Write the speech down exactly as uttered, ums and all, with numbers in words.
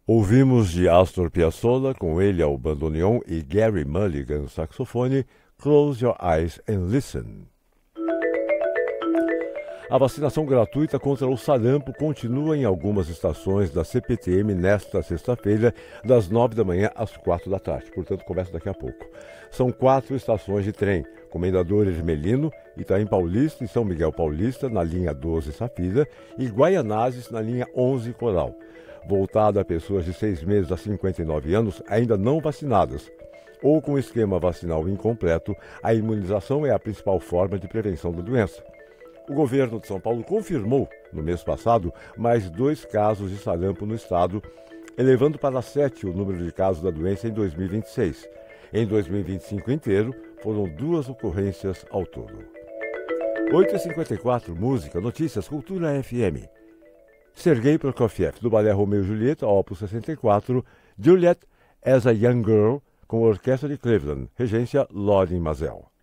Ouvimos de Astor Piazzolla, com ele ao bandoneon e Gary Mulligan saxofone, Close Your Eyes and Listen. A vacinação gratuita contra o sarampo continua em algumas estações da C P T M nesta sexta-feira, das nove da manhã às quatro da tarde. Portanto, começa daqui a pouco. São quatro estações de trem: Comendador Ermelino, Itaim Paulista e São Miguel Paulista, na linha doze Safira, e Guaianazes, na linha onze Coral. Voltada a pessoas de seis meses a cinquenta e nove anos ainda não vacinadas, ou com esquema vacinal incompleto, a imunização é a principal forma de prevenção da doença. O governo de São Paulo confirmou, no mês passado, mais dois casos de sarampo no estado, elevando para sete o número de casos da doença em dois mil e vinte e seis. Em dois mil e vinte e cinco inteiro, foram duas ocorrências ao todo. oito e cinquenta e quatro, música, notícias, cultura F M. Sergei Prokofiev, do balé Romeu e Julieta, opus sessenta e quatro, Juliet as a Young Girl, com a Orquestra de Cleveland, regência Lorin Maazel.